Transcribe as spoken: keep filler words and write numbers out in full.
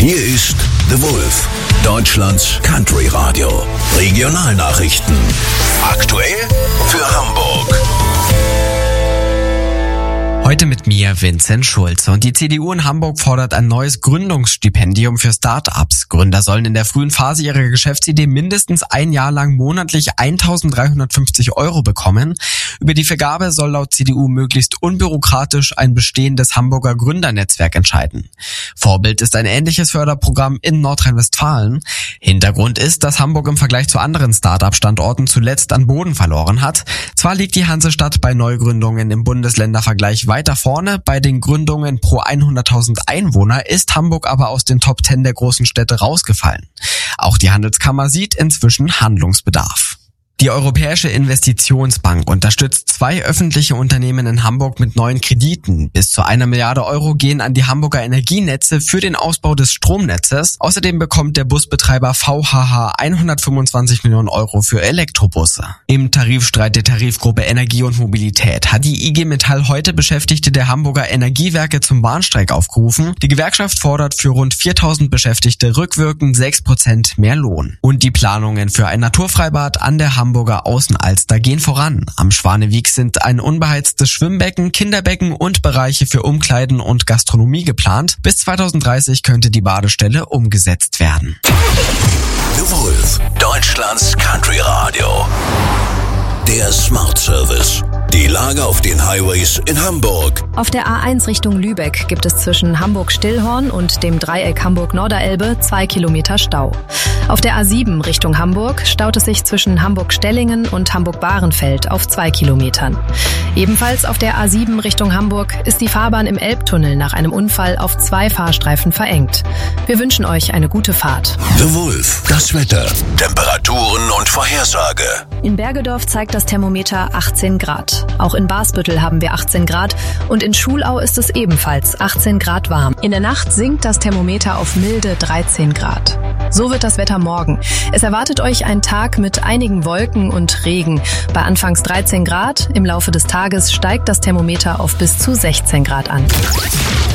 Hier ist The Wolf, Deutschlands Country Radio. Regionalnachrichten. Aktuell für Hamburg. Heute mit mir Vincent Schulze. Und die C D U in Hamburg fordert ein neues Gründungsstipendium für Start-ups. Gründer sollen in der frühen Phase ihrer Geschäftsidee mindestens ein Jahr lang monatlich eintausenddreihundertfünfzig Euro bekommen. Über die Vergabe soll laut C D U möglichst unbürokratisch ein bestehendes Hamburger Gründernetzwerk entscheiden. Vorbild ist ein ähnliches Förderprogramm in Nordrhein-Westfalen. Hintergrund ist, dass Hamburg im Vergleich zu anderen Start-up-Standorten zuletzt an Boden verloren hat. Zwar liegt die Hansestadt bei Neugründungen im Bundesländervergleich weiter vorne, bei den Gründungen pro hunderttausend Einwohner ist Hamburg aber aus den Top zehn der großen Städte rausgefallen. Auch die Handelskammer sieht inzwischen Handlungsbedarf. Die Europäische Investitionsbank unterstützt zwei öffentliche Unternehmen in Hamburg mit neuen Krediten. Bis zu einer Milliarde Euro gehen an die Hamburger Energienetze für den Ausbau des Stromnetzes. Außerdem bekommt der Busbetreiber V H H hundertfünfundzwanzig Millionen Euro für Elektrobusse. Im Tarifstreit der Tarifgruppe Energie und Mobilität hat die I G Metall heute Beschäftigte der Hamburger Energiewerke zum Warnstreik aufgerufen. Die Gewerkschaft fordert für rund viertausend Beschäftigte rückwirkend sechs Prozent mehr Lohn. Und die Planungen für ein Naturfreibad an der Hamburger Hamburger Außenalster gehen voran. Am Schwanewieg sind ein unbeheiztes Schwimmbecken, Kinderbecken und Bereiche für Umkleiden und Gastronomie geplant. Bis zweitausenddreißig könnte die Badestelle umgesetzt werden. The Wolf, Deutschlands Country Radio. Der Smart Service. Die Lage auf den Highways in Hamburg. Auf der A eins Richtung Lübeck gibt es zwischen Hamburg-Stillhorn und dem Dreieck Hamburg-Norderelbe zwei Kilometer Stau. Auf der A sieben Richtung Hamburg staut es sich zwischen Hamburg-Stellingen und Hamburg-Bahrenfeld auf zwei Kilometern. Ebenfalls auf der A sieben Richtung Hamburg ist die Fahrbahn im Elbtunnel nach einem Unfall auf zwei Fahrstreifen verengt. Wir wünschen euch eine gute Fahrt. The Wolf, das Wetter, Temperaturen und Vorhersage. In Bergedorf zeigt das Thermometer achtzehn Grad. Auch in Basbüttel haben wir achtzehn Grad und in Schulau ist es ebenfalls achtzehn Grad warm. In der Nacht sinkt das Thermometer auf milde dreizehn Grad. So wird das Wetter morgen. Es erwartet euch ein Tag mit einigen Wolken und Regen. Bei anfangs dreizehn Grad, im Laufe des Tages steigt das Thermometer auf bis zu sechzehn Grad an.